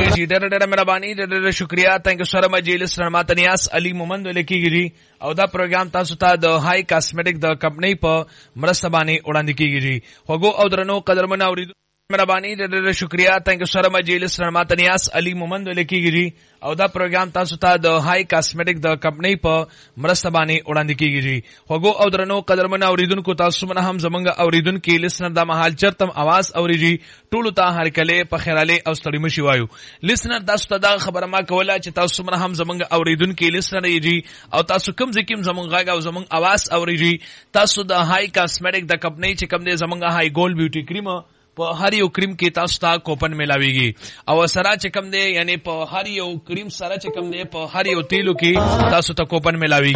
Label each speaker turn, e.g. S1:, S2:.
S1: ji ډېره مهرباني ډېره شکریا تhank you so much listener ماته نیاس علي مومند لیکيږي او دا پروګرام تاسو ته د هاي کاسمیټک د کمپنۍ په مرسته باندې وړاندې کیږي خوګو او درنو قدرمن اوریدو مهرباني ډېره شکریا thank you so much listener ماته نیاس علي مومند لیکيږي او دا پروګرام تاسو ته د هاي کاسمیټک د کمپنۍ په مرسته باندې وړاندې کیږي خوګو او درنو قدرمن اوریدونکو تاسو من هم زمونږ اوریدونکو listener د محل چرتم आवाज اوريږي ټول ته هر کله په خیراله او ستړي مشي وایو listener تاسو ته دا خبره ما کوله چې تاسو من هم زمونږ اوریدونکو listener یې او تاسو کوم ځکه زمونږ غږ او زمونږ आवाज اوريږي تاسو د هاي کاسمیټک د کمپنۍ چې کوم دې زمونږ هاي ګولډ بیوټي کریم په هر یو کریم کې تاسو ته کوپن ملاويږي او سره چې کوم دی یعنی په هر یو کریم سره چې کوم دی په هر یو تیلو کې تاسو ته کوپن ملاويږي